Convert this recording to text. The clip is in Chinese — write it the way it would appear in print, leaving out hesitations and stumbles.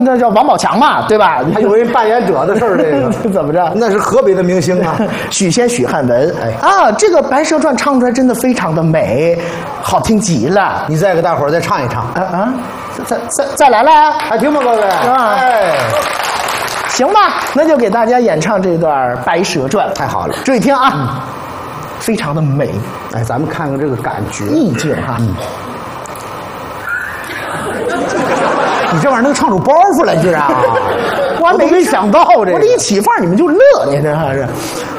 那叫王宝强嘛，对吧？ 还有人扮演者的事儿，这个怎么着？ 那是河北的明星啊， 许仙、许汉文。 哎啊，这个《白蛇传》唱出来真的非常的美，好听极了。 你再给大伙儿再唱一唱， 再来来， 还听吗，各位？ 啊哎， 行吧，那就给大家演唱这段《白蛇传》。 太好了， 注意听啊，非常的美， 哎，咱们看看这个感觉， 意境哈。 你这玩意儿能唱出包袱来，居然啊！ 我还没想到这个， 我这一起范儿，你们就乐，你这还是。